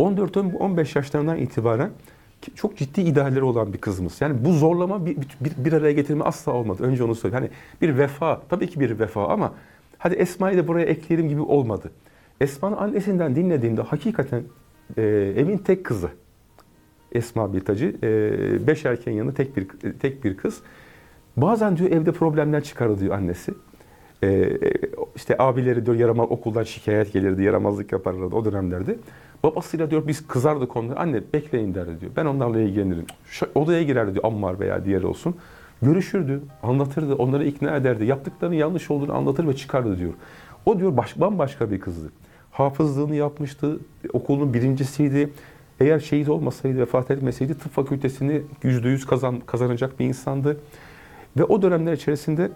14-15 yaşlarından itibaren çok ciddi idealleri olan bir kızımız. Yani bu zorlama bir araya getirme asla olmadı. Önce onu söyleyeyim. Hani bir vefa, tabii ki bir vefa ama hadi Esma'yı da buraya ekleyelim gibi olmadı. Esma'nın annesinden dinlediğimde hakikaten evin tek kızı. Esma Biltacı, 5 erkeğin yanında tek bir kız. Bazen diyor evde problemler çıkardı diyor annesi. İşte abileri diyor okuldan şikayet gelirdi, yaramazlık yaparlardı o dönemlerde. Babasıyla diyor biz kızardık onlara. Anne bekleyin derdi diyor. Ben onlarla ilgilenirim. Odaya girerdi diyor Ammar veya diğeri olsun. Görüşürdü, anlatırdı, onları ikna ederdi. Yaptıklarının yanlış olduğunu anlatır ve çıkardı diyor. O diyor bambaşka bir kızdı. Hafızlığını yapmıştı, okulun birincisiydi. Eğer şehit olmasaydı, vefat etmeseydi tıp fakültesini %100 kazanacak bir insandı. Ve o dönemler içerisinde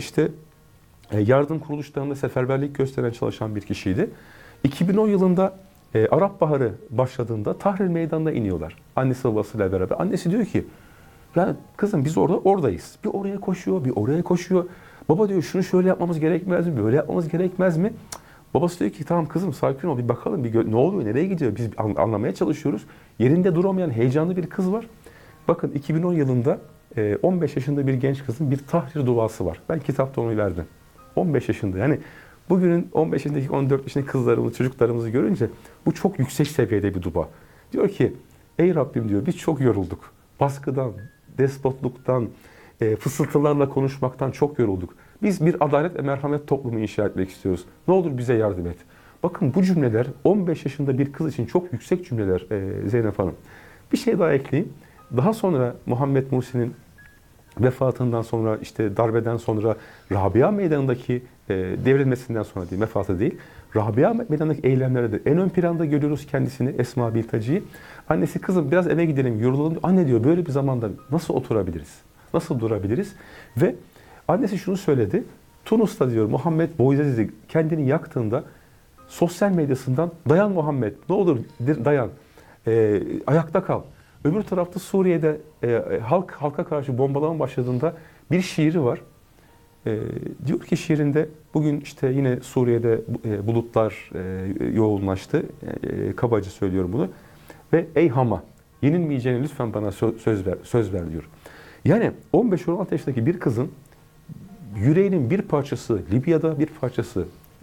yardım kuruluşlarında seferberlik gösteren çalışan bir kişiydi. 2010 yılında Arap Baharı başladığında Tahrir Meydanı'na iniyorlar. Annesi babasıyla beraber. Annesi diyor ki, ya kızım biz oradayız. Bir oraya koşuyor, bir oraya koşuyor. Baba diyor şunu şöyle yapmamız gerekmez mi, böyle yapmamız gerekmez mi? Babası diyor ki tamam kızım sakin ol bir bakalım ne oluyor, nereye gidiyor? Biz anlamaya çalışıyoruz. Yerinde duramayan heyecanlı bir kız var. Bakın 2010 yılında 15 yaşında bir genç kızın bir tahrir duası var. Ben kitapta onu verdim. 15 yaşında yani bugünün 15 yaşındaki 14 yaşındaki kızlarımız, çocuklarımızı görünce bu çok yüksek seviyede bir dua. Diyor ki ey Rabbim diyor biz çok yorulduk. Baskıdan, despotluktan, fısıltılarla konuşmaktan çok yorulduk. Biz bir adalet ve merhamet toplumu inşa etmek istiyoruz. Ne olur bize yardım et. Bakın bu cümleler 15 yaşında bir kız için çok yüksek cümleler Zeynep Hanım. Bir şey daha ekleyeyim. Daha sonra Muhammed Mursi'nin vefatından sonra işte darbeden sonra Rabia Meydanı'ndaki devrilmesinden sonra değil, vefatı değil. Rabia Meydanı'ndaki eylemlerde de en ön planda görüyoruz kendisini Esma Biltacı'yı. Annesi kızım biraz eve gidelim, yorulalım. Anne diyor böyle bir zamanda nasıl oturabiliriz? Nasıl durabiliriz? Ve annesi şunu söyledi. Tunus'ta diyor Muhammed Bouazizi kendini yaktığında sosyal medyasından dayan Muhammed ne olur dayan. Ayakta kal. Öbür tarafta Suriye'de halka karşı bombalama başladığında bir şiiri var. Diyor ki şiirinde bugün işte yine Suriye'de bulutlar yoğunlaştı. Kabaca söylüyorum bunu. Ve ey Hama yenilmeyeceğini lütfen bana söz ver diyor. Yani 15-16 yaşındaki bir kızın yüreğinin bir parçası Libya'da, bir parçası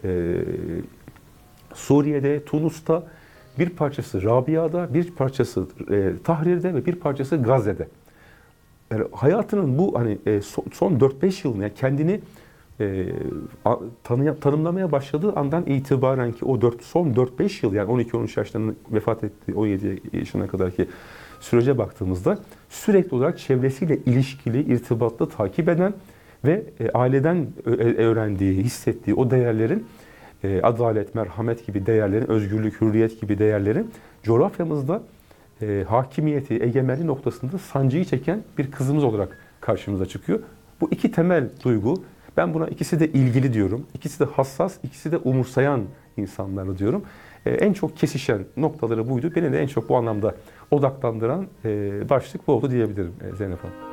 Suriye'de, Tunus'ta, bir parçası Rabia'da, bir parçası Tahrir'de ve bir parçası Gazze'de. Yani hayatının bu hani son 4-5 yılını yani kendini tanımlamaya başladığı andan itibaren ki son 4-5 yıl yani 12-13 yaşlarında vefat ettiği 17 yaşına kadarki sürece baktığımızda sürekli olarak çevresiyle ilişkili, irtibatlı takip eden ve aileden öğrendiği, hissettiği o değerlerin adalet, merhamet gibi değerlerin, özgürlük, hürriyet gibi değerlerin coğrafyamızda hakimiyeti, egemenliği noktasında sancıyı çeken bir kızımız olarak karşımıza çıkıyor. Bu iki temel duygu, ben buna ikisi de ilgili diyorum, ikisi de hassas, ikisi de umursayan insanlar diyorum. En çok kesişen noktaları buydu. Beni de en çok bu anlamda odaklandıran başlık bu oldu diyebilirim Zeynep Hanım.